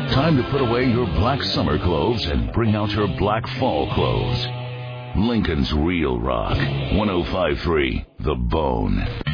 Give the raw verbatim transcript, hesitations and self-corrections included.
Time to put away your black summer clothes and bring out your black fall clothes. Lincoln's Real Rock, one oh five point three The Bone.